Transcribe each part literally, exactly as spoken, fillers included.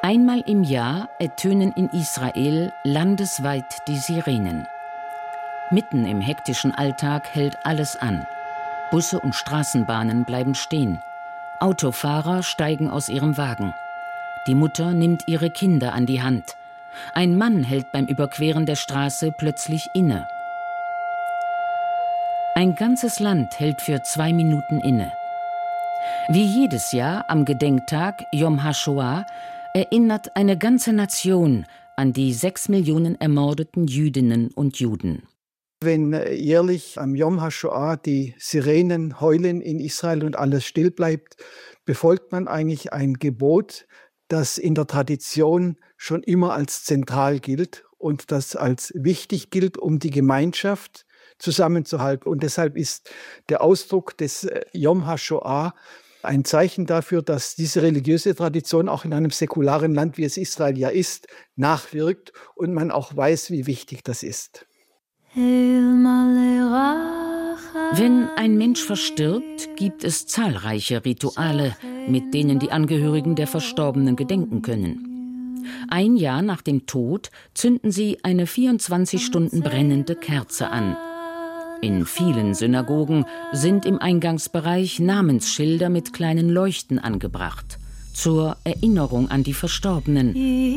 Einmal im Jahr ertönen in Israel landesweit die Sirenen. Mitten im hektischen Alltag hält alles an. Busse und Straßenbahnen bleiben stehen. Autofahrer steigen aus ihrem Wagen. Die Mutter nimmt ihre Kinder an die Hand. Ein Mann hält beim Überqueren der Straße plötzlich inne. Ein ganzes Land hält für zwei Minuten inne. Wie jedes Jahr am Gedenktag Yom HaShoah erinnert eine ganze Nation an die sechs Millionen ermordeten Jüdinnen und Juden. Wenn jährlich am Yom HaShoah die Sirenen heulen in Israel und alles still bleibt, befolgt man eigentlich ein Gebot, das in der Tradition schon immer als zentral gilt und das als wichtig gilt, um die Gemeinschaft zusammenzuhalten. Und deshalb ist der Ausdruck des Yom HaShoah ein Zeichen dafür, dass diese religiöse Tradition auch in einem säkularen Land, wie es Israel ja ist, nachwirkt und man auch weiß, wie wichtig das ist. Wenn ein Mensch verstirbt, gibt es zahlreiche Rituale, mit denen die Angehörigen der Verstorbenen gedenken können. Ein Jahr nach dem Tod zünden sie eine vierundzwanzig Stunden brennende Kerze an. In vielen Synagogen sind im Eingangsbereich Namensschilder mit kleinen Leuchten angebracht, zur Erinnerung an die Verstorbenen.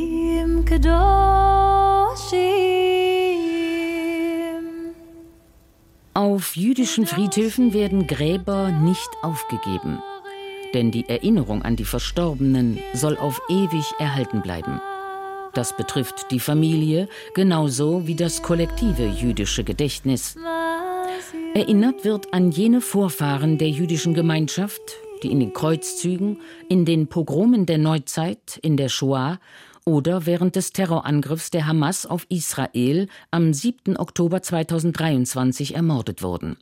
Auf jüdischen Friedhöfen werden Gräber nicht aufgegeben, denn die Erinnerung an die Verstorbenen soll auf ewig erhalten bleiben. Das betrifft die Familie genauso wie das kollektive jüdische Gedächtnis. Erinnert wird an jene Vorfahren der jüdischen Gemeinschaft, die in den Kreuzzügen, in den Pogromen der Neuzeit, in der Shoah oder während des Terrorangriffs der Hamas auf Israel am siebten Oktober zweitausenddreiundzwanzig ermordet wurden.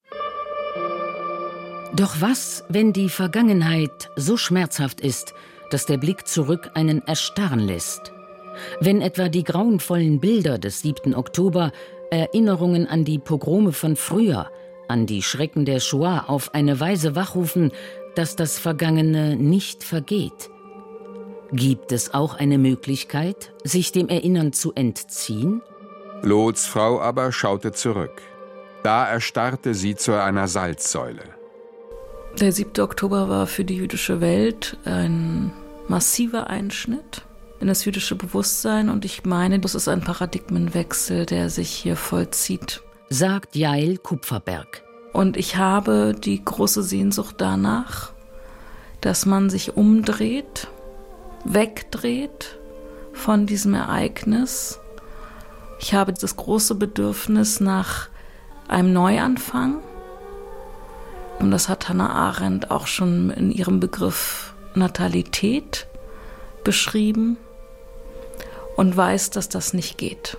Doch was, wenn die Vergangenheit so schmerzhaft ist, dass der Blick zurück einen erstarren lässt? Wenn etwa die grauenvollen Bilder des siebten Oktober Erinnerungen an die Pogrome von früher, an die Schrecken der Shoah auf eine Weise wachrufen, dass das Vergangene nicht vergeht? Gibt es auch eine Möglichkeit, sich dem Erinnern zu entziehen? Lots Frau aber schaute zurück. Da erstarrte sie zu einer Salzsäule. Der siebte Oktober war für die jüdische Welt ein massiver Einschnitt in das jüdische Bewusstsein und ich meine, das ist ein Paradigmenwechsel, der sich hier vollzieht. Sagt Yael Kupferberg. Und ich habe die große Sehnsucht danach, dass man sich umdreht, wegdreht von diesem Ereignis. Ich habe das große Bedürfnis nach einem Neuanfang. Und das hat Hannah Arendt auch schon in ihrem Begriff Natalität beschrieben und weiß, dass das nicht geht.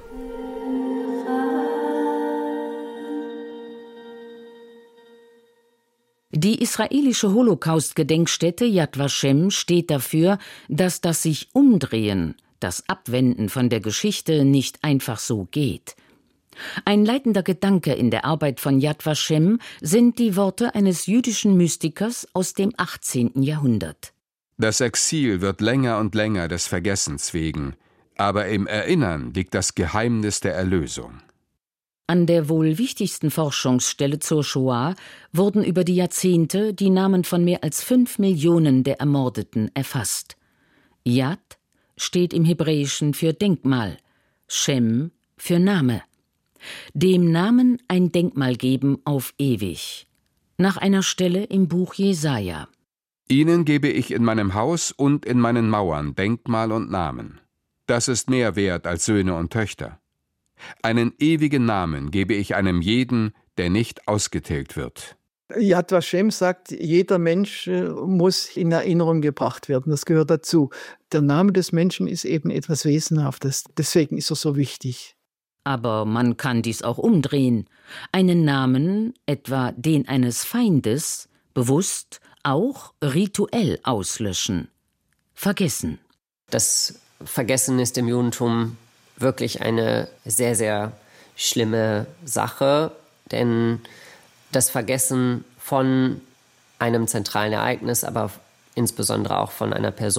Die israelische Holocaust-Gedenkstätte Yad Vashem steht dafür, dass das sich Umdrehen, das Abwenden von der Geschichte nicht einfach so geht. Ein leitender Gedanke in der Arbeit von Yad Vashem sind die Worte eines jüdischen Mystikers aus dem achtzehnten Jahrhundert. Das Exil wird länger und länger des Vergessens wegen, aber im Erinnern liegt das Geheimnis der Erlösung. An der wohl wichtigsten Forschungsstelle zur Shoah wurden über die Jahrzehnte die Namen von mehr als fünf Millionen der Ermordeten erfasst. Yad steht im Hebräischen für Denkmal, Shem für Name. Dem Namen ein Denkmal geben auf ewig. Nach einer Stelle im Buch Jesaja. Ihnen gebe ich in meinem Haus und in meinen Mauern Denkmal und Namen. Das ist mehr wert als Söhne und Töchter. Einen ewigen Namen gebe ich einem jeden, der nicht ausgetilgt wird. Yad Vashem sagt, jeder Mensch muss in Erinnerung gebracht werden. Das gehört dazu. Der Name des Menschen ist eben etwas Wesenhaftes. Deswegen ist er so wichtig. Aber man kann dies auch umdrehen. Einen Namen, etwa den eines Feindes, bewusst, auch rituell auslöschen. Vergessen. Das Vergessen ist im Judentum wirklich eine sehr, sehr schlimme Sache, denn das Vergessen von einem zentralen Ereignis, aber insbesondere auch von einer Person,